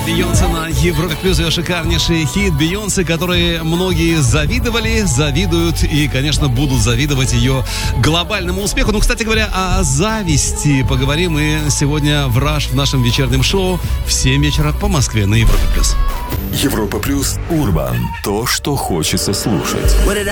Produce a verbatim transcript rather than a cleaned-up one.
Бейонсе на Европе Плюс, ее шикарнейший хит Бейонсе, который многие завидовали, завидуют и, конечно, будут завидовать ее глобальному успеху. Ну, кстати говоря, о зависти поговорим мы сегодня в Rush в нашем вечернем шоу в семь вечера по Москве на Европе Плюс. Европа Плюс Урбан. То, что хочется слушать.